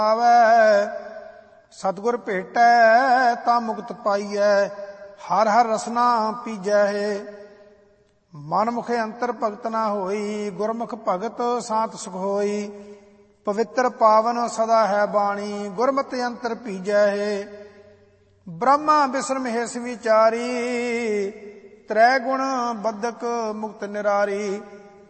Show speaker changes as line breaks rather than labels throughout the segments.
ਆਵੈ। ਸਤਿਗੁਰ ਭੇਟੈ ਤਾਂ ਮੁਕਤ ਪਾਈਐ, ਹਰ ਹਰ ਰਸਨਾ ਪੀਜੈ ਹੈ। ਮਨ ਮੁਖੇ ਅੰਤਰ ਭਗਤ ਨਾ ਹੋਈ, ਗੁਰਮੁਖ ਭਗਤ ਸਾਤ ਸੁਖ ਹੋਈ। ਪਵਿੱਤਰ ਪਾਵਨ ਸਦਾ ਹੈ ਬਾਣੀ, ਗੁਰਮਤਿ ਅੰਤਰ ਪੀਜੈ ਹੈ। ਬ੍ਰਹਮਾ ਬਿਸਰਮ ਹਿਸ ਵਿਚਾਰੀ, ਤ੍ਰੈ ਗੁਣ ਬੱਧਕ ਮੁਕਤ ਨਿਰਾਰੀ।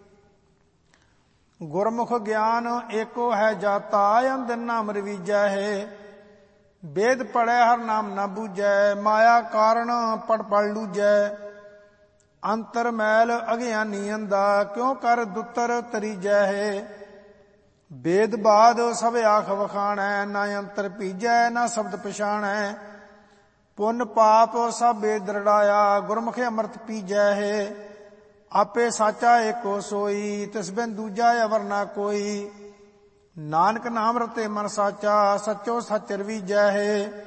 ਗੁਰਮੁਖ ਗਿਆਨ ਏਕੋ ਹੈ ਜਾਤਾ, ਅੰਧ ਨਾਮ ਰਵੀਜੈ ਹੈ। ਵੇਦ ਪੜ੍ਹੈ ਹਰ ਨਾਮ ਨਾ ਬੂਝੈ, ਮਾਇਆ ਕਾਰਣ ਪੜ ਪੜ ਲੂਝੈ। ਅੰਤਰ ਮੈਲ ਅਗਿਆਨੀ ਅੰਧਾ, ਕਿਉ ਕਰ ਦੁੱਤਰ ਤਰੀਜੈ ਹੈ। ਵੇਦ ਬਾਦ ਸਭ ਆਖ ਵਖਾਣੈ, ਨਾ ਅੰਤਰ ਪੀਜੈ ਨਾ ਸ਼ਬਦ ਪਛਾਣੈ। ਪੁੰਨ ਪਾਪ ਸਭ ਵੇਦ ਦ੍ਰਿੜਾਇਆ, ਗੁਰਮੁਖ ਅੰਮ੍ਰਿਤ ਪੀਜੈ ਹੈ। ਆਪੇ ਸਾਚਾ ਏਕੋ ਸੋਈ, ਤਿਸ ਬਿਨ ਦੂਜਾ ਅਵਰ ਨਾ ਕੋਈ। ਨਾਨਕ ਨਾਮ ਰਤੇ ਮਨ ਸਾਚਾ, ਸੱਚੋ ਸੱਚ ਰਵੀਜੈ ਹੈ।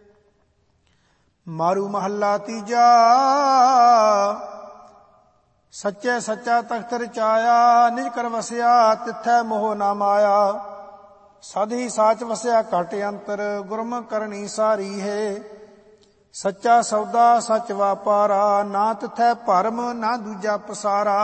ਮਾਰੂ ਮਹੱਲਾ ਤੀਜਾ। ਸੱਚੇ ਸੱਚਾ ਤਖਤ ਰਚਾਇਆ, ਨਿਜ ਕਰ ਵਸਿਆ ਤਿਥੈ ਮੋਹ ਨਾ ਮਾਇਆ। ਸਦ ਹੀ ਸਾਚ ਵਸਿਆ ਘਟ ਅੰਤਰ, ਗੁਰਮੁਖ ਕਰਨੀ ਸਾਰੀ ਹੈ। ਸੱਚਾ ਸੌਦਾ ਸੱਚ ਵਾਪਾਰਾ, ਨਾ ਤਿਥੈ ਭਰਮ ਨਾ ਦੂਜਾ ਪਸਾਰਾ।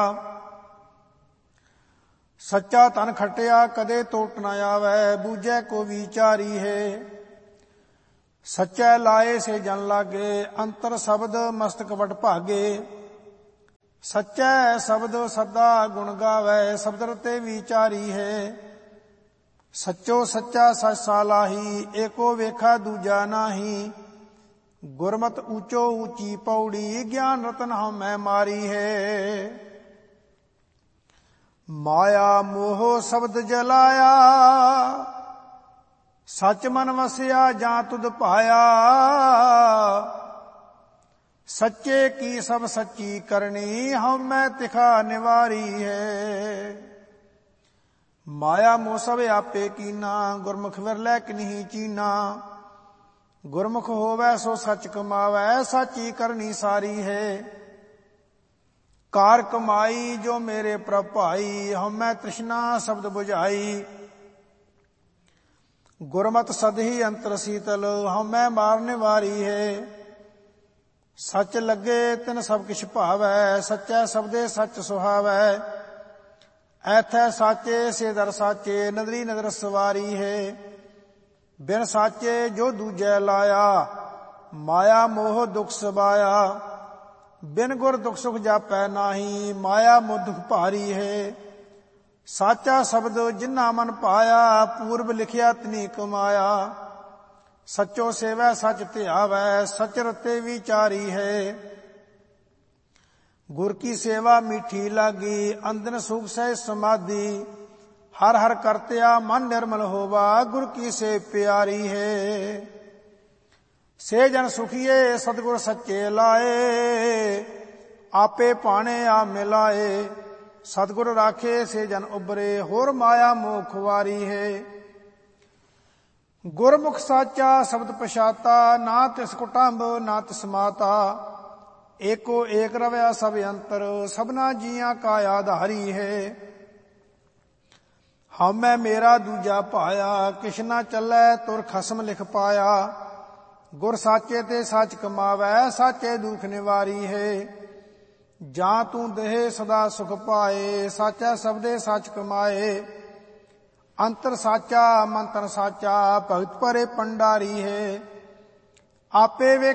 ਸੱਚਾ ਧਨ ਖਟਿਆ ਕਦੇ ਟੋਟ ਨਾ ਆਵੈ, ਬੂਝੈ ਕੋ ਵਿਚਾਰੀ ਹੈ। ਸੱਚੈ ਲਾਏ ਸੇ ਜਨ ਲਾਗੇ, ਅੰਤਰ ਸ਼ਬਦ ਮਸਤਕ ਵਟ ਭਾਗੇ। ਸੱਚੈ ਸ਼ਬਦ ਸਦਾ ਗੁਣ ਗਾਵੈ, ਸ਼ਬਦ ਰਤੇ ਵਿਚਾਰੀ ਹੈ। ਸੱਚੋ ਸੱਚਾ ਸਚ ਸਾਲਾਹੀ, ਏਕੋ ਵੇਖਾ ਦੂਜਾ ਨਾਹੀ। ਗੁਰਮਤਿ ਊਚੋ ਊਚੀ ਪੌੜੀ, ਗਿਆਨ ਰਤਨ ਹਉਮੈ ਮਾਰੀ ਹੈ। ਮਾਇਆ ਮੋਹ ਸ਼ਬਦ ਜਲਾਇਆ, ਸਚ ਮਨ ਵਸਿਆ ਜਾਂ ਤੁਧ ਪਾਇਆ। ਸੱਚੇ ਕੀ ਸਭ ਸੱਚੀ ਕਰਨੀ, ਹਉਮੈ ਤਿਖਾ ਨਿਵਾਰੀ ਹੈ। ਮਾਇਆ ਮੋਹ ਸਭ ਆਪੇ ਕੀਨਾ, ਗੁਰਮੁਖ ਵਿਰਲੇ ਕਿਨਹੀ ਚੀਨਾ। ਗੁਰਮੁਖ ਹੋਵੈ ਸੋ ਸੱਚ ਕਮਾਵੈ, ਸਾਚੀ ਕਰਨੀ ਸਾਰੀ ਹੈ। ਕਾਰ ਕਮਾਈ ਜੋ ਮੇਰੇ ਪ੍ਰਭ ਭਾਈ, ਹਉਮੈ ਤ੍ਰਿਸ਼ਨਾ ਸ਼ਬਦ ਬੁਝਾਈ। ਗੁਰਮਤਿ ਸਦਹੀ ਅੰਤਰ ਸੀਤਲ, ਹਉਮੈ ਮਾਰਨੇ ਵਾਰੀ ਹੈ। ਸੱਚ ਲੱਗੇ ਤਿਨ ਸਭ ਕਿਛ ਭਾਵੈ, ਸੱਚੈ ਸ਼ਬਦੇ ਸੱਚ ਸੁਹਾਵੈ। ਐਥੈ ਸਾਚੇ ਸੇ ਦਰ ਸਾਚੇ, ਨਦਰੀ ਨਦਰ ਸਵਾਰੀ ਹੈ। ਬਿਨ ਸਾਚੇ ਜੋ ਦੂਜੈ ਲਾਇਆ, ਮਾਇਆ ਮੋਹ ਦੁਖ ਸਬਾਇਆ। ਬਿਨ ਗੁਰ ਦੁਖ ਸੁਖ ਜਾਪੈ ਨਾਹੀ, ਮਾਇਆ ਮੋਹ ਦੁਖ ਭਾਰੀ ਹੈ। ਸਾਚਾ ਸ਼ਬਦ ਜਿਨਾ ਮਨ ਪਾਇਆ, ਪੂਰਬ ਲਿਖਿਆ ਤਿਨੀ ਕਮਾਇਆ। ਸੱਚੋ ਸੇਵੈ ਸੱਚ ਧਿਆਵੈ, ਸਚ ਰਤੇ ਵਿਚਾਰੀ ਹੈ। ਗੁਰ ਕੀ ਸੇਵਾ ਮੀਠੀ ਲਾਗੀ, ਅੰਦਨ ਸੁਖ ਸਹਿ ਸਮਾਧੀ। ਹਰ ਹਰ ਕਰਤਿਆ ਮਨ ਨਿਰਮਲ ਹੋਵਾ, ਗੁਰ ਕੀ ਸੇ ਪਿਆਰੀ ਹੈ। ਸੇ ਜਨ ਸੁਖੀਏ ਸਤਿਗੁਰ ਸੱਚੇ ਲਾਏ, ਆਪੇ ਭਾਣੇ ਆ ਮਿਲਾਏ। ਸਤਿਗੁਰ ਰਾਖੇ ਸੇ ਜਨ ਉਬਰੇ, ਹੋਰ ਮਾਇਆ ਮੋਹ ਖੁਆਰੀ ਹੈ। ਗੁਰਮੁਖ ਸਾਚਾ ਸ਼ਬਦ ਪਛਾਤਾ, ਨਾ ਤਿਸ ਕੁਟੰਬ ਨਾ ਤਿਸ ਮਾਤਾ। ਏਕੋ ਏਕ ਰਵਿਆ ਸਭ ਅੰਤਰ, ਸਭਨਾ ਜੀਆਂ ਕਾ ਆਧਾਰੀ ਹੈ। ਹਉਮੈ ਮੇਰਾ ਦੂਜਾ ਭਾਇਆ, ਕਿਛ ਨਾ ਚੱਲੈ ਤੁਰ ਖਸਮ ਲਿਖ ਪਾਇਆ। ਗੁਰ ਸਾਚੇ ਤੇ ਸੱਚ ਕਮਾਵੈ, ਸਾਚੇ ਦੁਖ ਨਿਵਾਰੀ ਹੈ। ਜਾਂ ਤੂੰ ਦੇਹ ਸਦਾ ਸੁਖ ਪਾਏ, ਸਾਚਾ ਸ਼ਬਦੇ ਸੱਚ ਕਮਾਏ। ਅੰਤਰ ਸਾਚਾ ਮੰਤਰ ਸਾਚਾ, ਭਗਤ ਭਰੇ ਪੰਡਾਰੀ ਹੈ। ਆਪੇ ਵੇ